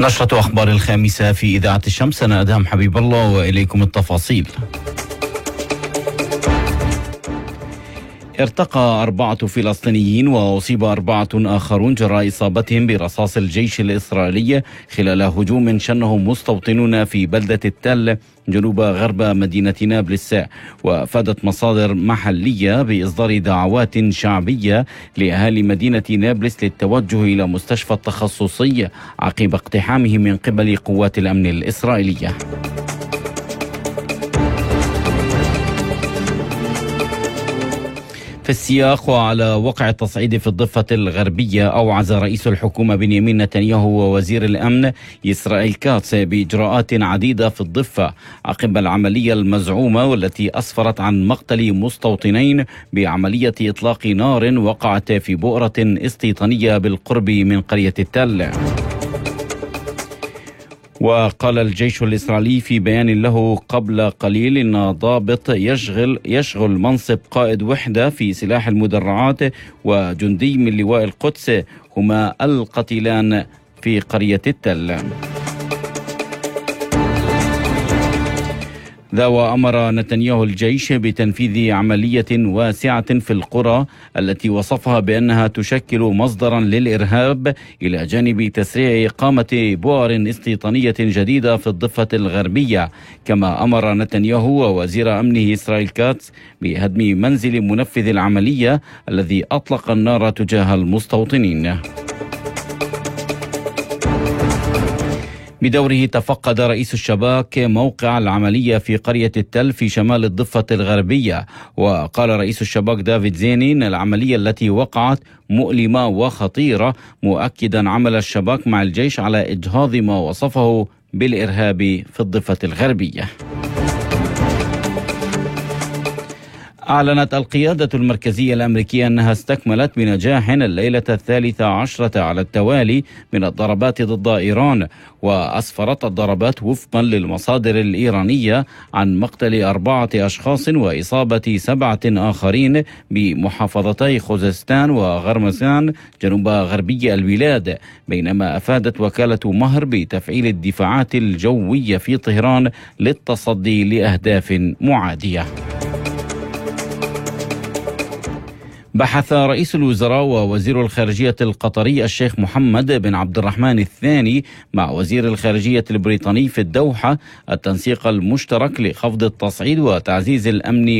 نشرة أخبار الخامسة في إذاعة الشمس. أنا أدهم حبيب الله وإليكم التفاصيل. ارتقى 4 فلسطينيين وأصيب 4 آخرون جراء إصابتهم برصاص الجيش الإسرائيلي خلال هجوم شنه مستوطنون في بلدة التل جنوب غرب مدينة نابلس. وأفادت مصادر محلية بإصدار دعوات شعبية لأهالي مدينة نابلس للتوجه إلى مستشفى التخصصي عقب اقتحامه من قبل قوات الأمن الإسرائيلية. في السياق وعلى وقع التصعيد في الضفة الغربية، أوعز رئيس الحكومة بنيامين نتنياهو ووزير الأمن إسرائيل كاتس بإجراءات عديدة في الضفة عقب العملية المزعومة والتي أسفرت عن مقتل مستوطنين بعملية إطلاق نار وقعت في بؤرة استيطانية بالقرب من قرية التل. وقال الجيش الإسرائيلي في بيان له قبل قليل إن ضابط يشغل منصب قائد وحدة في سلاح المدرعات وجندي من لواء القدس هما القتيلان في قرية التل. وأمر نتنياهو الجيش بتنفيذ عملية واسعة في القرى التي وصفها بأنها تشكل مصدرا للإرهاب، إلى جانب تسريع إقامة بؤر استيطانية جديدة في الضفة الغربية. كما أمر نتنياهو ووزير أمنه إسرائيل كاتس بهدم منزل منفذ العملية الذي أطلق النار تجاه المستوطنين. بدوره تفقد رئيس الشباك موقع العملية في قرية التل في شمال الضفة الغربية. وقال رئيس الشباك دافيد زيني أن العملية التي وقعت مؤلمة وخطيرة، مؤكدا عمل الشباك مع الجيش على إجهاض ما وصفه بالإرهاب في الضفة الغربية. أعلنت القيادة المركزية الأمريكية أنها استكملت بنجاح الليلة 13 على التوالي من الضربات ضد إيران. وأسفرت الضربات وفقا للمصادر الإيرانية عن مقتل 4 أشخاص وإصابة 7 آخرين بمحافظتي خوزستان وغرمزان جنوب غربي البلاد. بينما أفادت وكالة مهر بتفعيل الدفاعات الجوية في طهران للتصدي لأهداف معادية. بحث رئيس الوزراء ووزير الخارجية القطري الشيخ محمد بن عبد الرحمن الثاني مع وزير الخارجية البريطاني في الدوحة التنسيق المشترك لخفض التصعيد وتعزيز الأمن